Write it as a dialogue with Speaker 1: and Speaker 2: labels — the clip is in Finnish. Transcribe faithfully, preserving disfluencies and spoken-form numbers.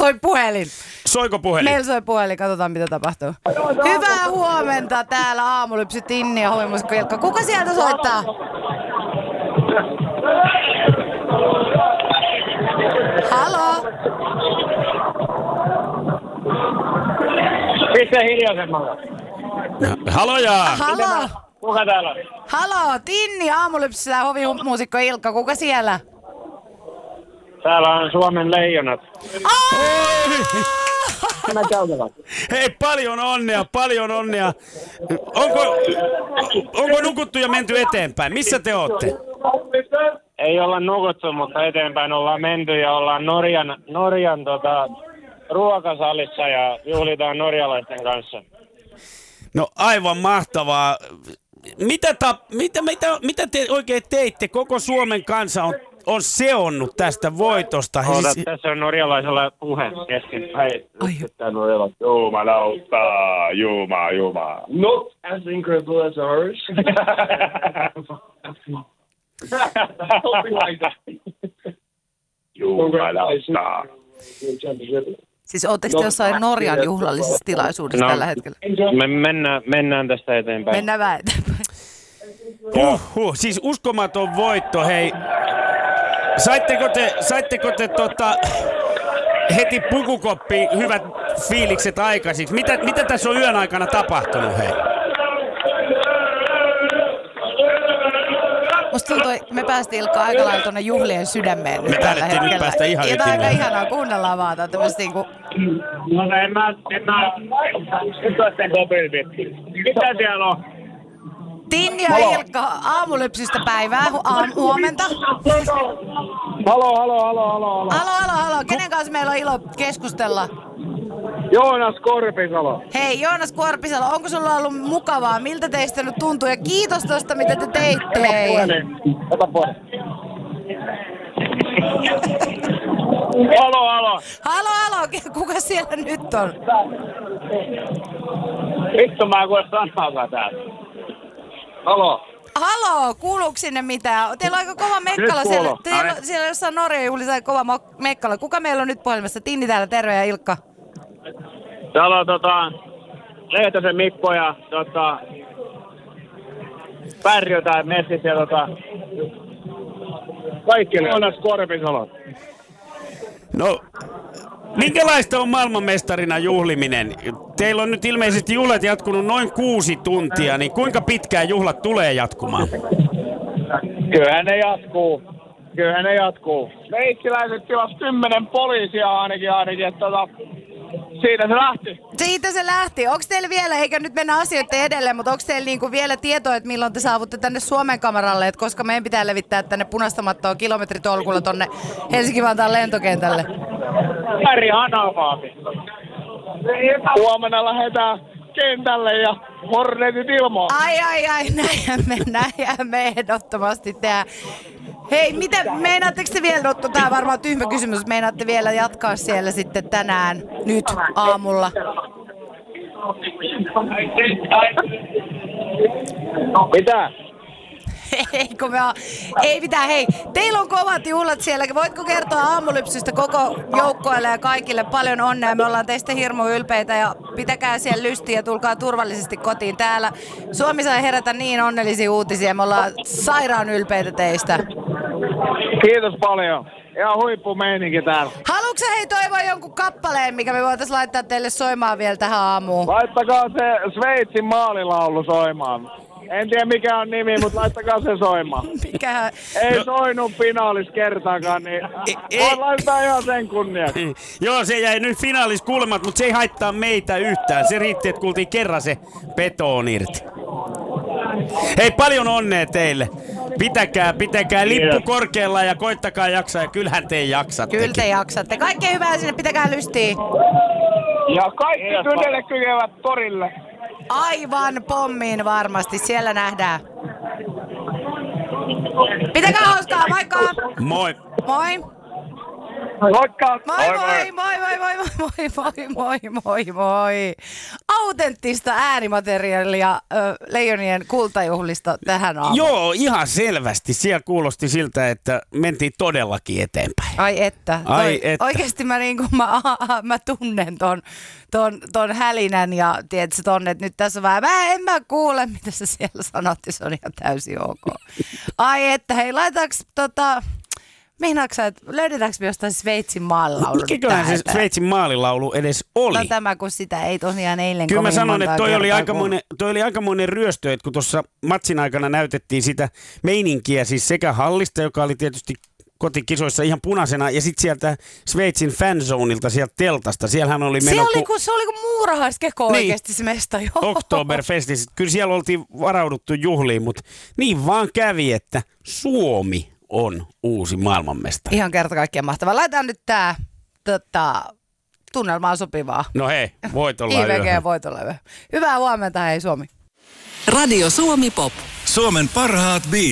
Speaker 1: soi puhelin.
Speaker 2: Soiko puhelin?
Speaker 1: Meillä soi puhelin, katsotaan mitä tapahtuu. Hyvää huomenta täällä Aamulypsy, Tinni ja Hovimuusikko Ilkka. Kuka sieltä soittaa? Halo?
Speaker 3: Pistä hiljaisemmalle.
Speaker 2: Halojaa!
Speaker 1: Halo?
Speaker 3: Kuka täällä on?
Speaker 1: Halo, Tinni Aamulypsy ja Hovimuusikko Ilkka. Kuka siellä?
Speaker 3: Täällä on Suomen leijonat.
Speaker 2: Hei, paljon onnea, paljon onnea. Onko, onko nukuttu ja menty eteenpäin? Missä te ootte?
Speaker 3: Ei olla nukuttu, mutta eteenpäin ollaan menty ja ollaan Norjan, Norjan tota, ruokasalissa ja juhlitaan norjalaisten kanssa.
Speaker 2: No aivan mahtavaa. Mitä, ta, mitä, mitä, mitä te oikein teitte? Koko Suomen kansa on, on seonnut tästä voitosta.
Speaker 3: Oota,
Speaker 2: Siis...
Speaker 3: tässä on norjalaisella puhe kesken. Hei,
Speaker 4: Tämä norjalaiset. Jumalauta, Juma, Juma. Not as incredible as ours. Something like that. Jumalauta.
Speaker 1: Siis ootteko te jossain Norjan juhlallisessa tilaisuudessa
Speaker 3: No.
Speaker 1: tällä hetkellä?
Speaker 3: Me mennään, mennään tästä eteenpäin.
Speaker 1: Mennään vähän eteenpäin.
Speaker 2: Huh, huh, siis uskomaton voitto, hei. Saitteko te, saitteko te tota, heti pukukoppiin hyvät fiilikset aikaisiksi? Mitä, mitä tässä on yön aikana tapahtunut, hei?
Speaker 1: Musta tuntuu, että me päästiin Ilkka aika lailla tuonne juhlien sydämeen nyt
Speaker 2: Me
Speaker 1: tällä
Speaker 2: taidettiin nyt
Speaker 1: hetkellä.
Speaker 2: päästä ihan
Speaker 1: Ja tää on aika
Speaker 2: ytimeen.
Speaker 1: ihanaa, kuunnellaan vaan. Tää on tämmöistä niinku...
Speaker 3: No en mä, en mä, nyt on sitten kopilpit. Mitä siellä on?
Speaker 1: Tinni ja Ilkka Aamulypsystä päivää, hu- aam- huomenta.
Speaker 3: Halo, halo, halo, halo, halo.
Speaker 1: Halo, halo, halo. Kenen kanssa meillä on ilo keskustella?
Speaker 3: Joonas Korpisalo.
Speaker 1: Hei, Joonas Korpisalo, onko sulla ollut mukavaa? Miltä teistä nyt tuntuu? Ja kiitos tosta, mitä te teitte. Hei.
Speaker 3: Ota pois. Halo, halo.
Speaker 1: Halo, halo. Kuka siellä nyt on?
Speaker 3: Vittu mä en voi sanoakaan täällä. Halo.
Speaker 1: Halo, kuuluuko sinne mitään? Teillä on aika kova mekkala
Speaker 3: Nyt
Speaker 1: siellä.
Speaker 3: kuuluu.
Speaker 1: Teillä,
Speaker 3: Ai.
Speaker 1: siellä jossain Norjan juhlissa kova mo- mekkala. Kuka meillä on nyt puhelimessa? Tinni täällä, terve ja Ilkka.
Speaker 3: Täällä on tota, Lehtosen Mikko ja tota, Pärjö tai Messis ja tota, kaikki Joonas Korpisalo.
Speaker 2: No, minkälaista on maailmanmestarina juhliminen? Teillä on nyt ilmeisesti juhlat jatkunut noin kuusi tuntia, niin kuinka pitkään juhlat tulee jatkumaan?
Speaker 3: Kyllähän ne jatkuu. Kyllähän ne jatkuu. Sveitsiläiset tilas kymmenen poliisia ainakin ainakin, että tota, siitä se lähti.
Speaker 1: Siitä se lähti. Onko teillä vielä, eikä nyt mennä asioiden edelleen, mutta onko teillä niinku vielä tietoa, että milloin te saavutte tänne Suomen kameralle, että koska meidän pitää levittää tänne punaista mattoa kilometritolkulla tonne Helsinki-Vantaan lentokentälle?
Speaker 3: Päri Hanavaapi. Huomenna lähdetään kentälle ja Hornetit ilmaan.
Speaker 1: Ai, ai, ai, näinhän me, näinhän me ehdottomasti tehdään. Hei, mitä, meinaatteko te vielä, no tää on varmaan tyhmä kysymys, meinaatte vielä jatkaa siellä sitten tänään, nyt, aamulla?
Speaker 3: Mitä?
Speaker 1: Ei, kun me on, ei mitään, hei, teillä on kovat juhlat siellä, voitko kertoa Aamulypsystä koko joukkoille ja kaikille paljon onnea, me ollaan teistä hirmu ylpeitä ja pitäkää siellä lystiä ja tulkaa turvallisesti kotiin täällä. Suomi sai herätä niin onnellisia uutisia, me ollaan sairaan ylpeitä teistä.
Speaker 3: Kiitos paljon. Ihan huippumeininki täällä.
Speaker 1: Haluatko sä hei toivoa jonkun kappaleen, mikä me voitais laittaa teille soimaan vielä tähän aamuun?
Speaker 3: Laittakaa se Sveitsin maalilaulu soimaan. En tiedä mikä on nimi, mutta laittakaa se soimaan.
Speaker 1: Mikähän?
Speaker 3: Ei no. soinut finaalis kertaakaan, niin
Speaker 2: Ei-
Speaker 3: voin laittaa ihan sen kunniaksi.
Speaker 2: Joo, se jäi nyt finaalis kuulemat, mutta se ei haittaa meitä yhtään. Se riitti, että kuultiin kerran se petoon irti. Hei, paljon onnea teille. Pitäkää, pitäkää lippu
Speaker 3: Kiitos.
Speaker 2: korkealla ja koittakaa jaksaa ja kyllähän te jaksatte.
Speaker 1: Kyllä te jaksatte. Kaikkea hyvää sinne, pitäkää lystiä.
Speaker 3: Ja kaikki kynnelle kykevät torille.
Speaker 1: Aivan pommiin varmasti, siellä nähdään. Pitäkää hauskaa, moikka!
Speaker 2: Moi.
Speaker 1: Moi!
Speaker 3: Moikka!
Speaker 1: Moi moi, moi moi moi moi moi moi moi moi. Autenttista äänimateriaalia ö, Leijonien kultajuhlista tähän aamuun.
Speaker 2: Joo, ihan selvästi. Siellä kuulosti siltä, että mentiin todellakin eteenpäin.
Speaker 1: Ai että.
Speaker 2: Ai
Speaker 1: Toi,
Speaker 2: että.
Speaker 1: Oikeesti mä, niin mä, mä tunnen ton, ton, ton hälinän ja tiedätkö ton, että nyt tässä on vähän, mä en mä kuule, mitä sä siellä sanot, se on ihan täysin ok. Ai että, hei, laitetaanko tota... Meinaatko sä, että löydetäänkö me jostain Sveitsin maalilaulu?
Speaker 2: Mikäköhän se Sveitsin maalilaulu edes oli?
Speaker 1: No tämä, kun sitä ei tosiaan eilen
Speaker 2: Kyllä mä
Speaker 1: kovin
Speaker 2: sanon, että toi oli,
Speaker 1: kertaa,
Speaker 2: aikamoinen, toi oli aikamoinen ryöstö, että kun tuossa matsin aikana näytettiin sitä meininkiä siis sekä hallista, joka oli tietysti kotikisoissa ihan punaisena, ja sitten sieltä Sveitsin fanzoneilta, sieltä teltasta. Siellähän oli meno...
Speaker 1: Se oli kuin, se oli kuin muurahaiskeko niin. Oikeasti se mesta, joo.
Speaker 2: Oktoberfestissä. Kyllä siellä oltiin varauduttu juhliin, mutta niin vaan kävi, että Suomi on uusi maailmanmestari.
Speaker 1: Ihan kerta kaikkiaan mahtavaa. Laitetaan nyt tää tota, tunnelmaan sopivaa.
Speaker 2: No hei, voit olla
Speaker 1: I V G
Speaker 2: yöhön.
Speaker 1: voit olla yöhön. Hyvää huomenta, hei Suomi.
Speaker 5: Radio Suomi Pop.
Speaker 6: Suomen parhaat biisit.